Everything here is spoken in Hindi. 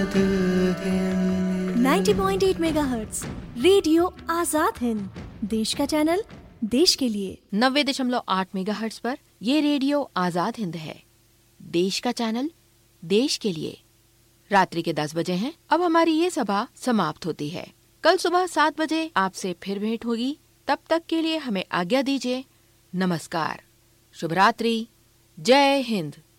90.8 मेगाहर्ट्ज रेडियो आजाद हिंद, देश का चैनल, देश के लिए। 90.8 मेगाहर्ट्ज पर ये रेडियो आजाद हिंद है, देश का चैनल, देश के लिए। रात्रि के 10 बजे हैं। अब हमारी ये सभा समाप्त होती है। कल सुबह 7 बजे आपसे फिर भेंट होगी। तब तक के लिए हमें आज्ञा दीजिए। नमस्कार, शुभ रात्रि, जय हिंद।